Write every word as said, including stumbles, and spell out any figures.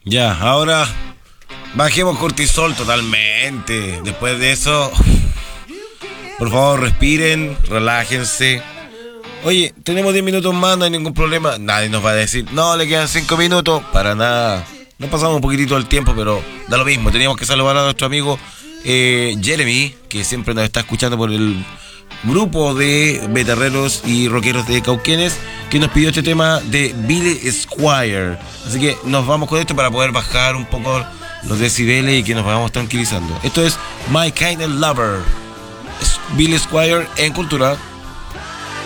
Ya, ahora bajemos cortisol totalmente. Después de eso, por favor, respiren, relájense. Oye, tenemos diez minutos más, no hay ningún problema. Nadie nos va a decir, no, le quedan cinco minutos. Para nada. Nos pasamos un poquitito del tiempo, pero da lo mismo. Teníamos que saludar a nuestro amigo eh, Jeremy, que siempre nos está escuchando por el grupo de betarreros y rockeros de Cauquenes, que nos pidió este tema de Billy Squire. Así que nos vamos con esto para poder bajar un poco los decibeles y que nos vayamos tranquilizando. Esto es My Kind of Lover, Billy Squire en Cultura.